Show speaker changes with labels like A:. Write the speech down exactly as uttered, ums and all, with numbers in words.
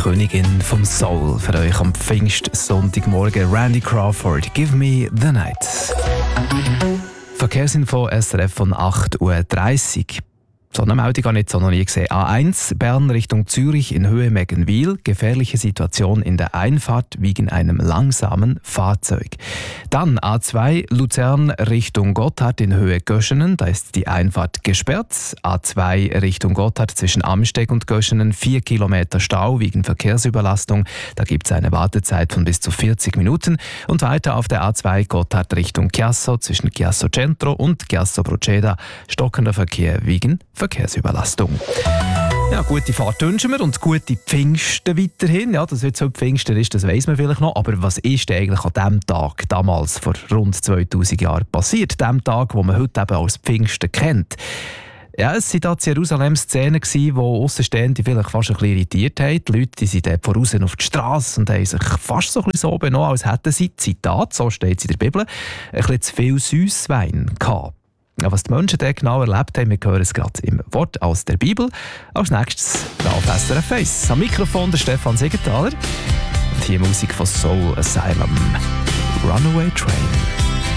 A: Königin vom Soul. Für euch am Pfingstsonntagmorgen Randy Crawford, Give Me the Night. Verkehrsinfo S R F von acht Uhr dreißig. So eine Meldung habe ich jetzt noch nie gesehen. A eins, Bern Richtung Zürich in Höhe Meggenwil. Gefährliche Situation in der Einfahrt wegen einem langsamen Fahrzeug. Dann A zwei, Luzern Richtung Gotthard in Höhe Göschenen. Da ist die Einfahrt gesperrt. A zwei Richtung Gotthard zwischen Amsteg und Göschenen. Vier Kilometer Stau wegen Verkehrsüberlastung. Da gibt es eine Wartezeit von bis zu vierzig Minuten. Und weiter auf der A zwei Gotthard Richtung Chiasso zwischen Chiasso Centro und Chiasso Proceda. Stockender Verkehr wegen Verkehrsüberlastung. Ja, gute Fahrt wünschen wir und gute Pfingsten weiterhin. Ja, dass jetzt heute Pfingsten ist, das weiss man vielleicht noch. Aber was ist denn eigentlich an diesem Tag, damals vor rund zweitausend Jahren, passiert? Dem Tag, den man heute eben als Pfingsten kennt. Ja, es waren da in Jerusalem Szenen, die Aussenstehende vielleicht fast ein bisschen irritiert haben. Die Leute die sind dort voraus auf die Straße und haben sich fast so, ein bisschen so benommen, als hätten sie, Zitat, so steht es in der Bibel, ein bisschen zu viel Süsswein gehabt. Ja, was die Menschen dort genau erlebt haben, wir hören es gerade im Wort aus der Bibel. Als nächstes auf S R F eins. Am Mikrofon der Stefan Siegenthaler. Und hier Musik von Soul Asylum. Runaway Train.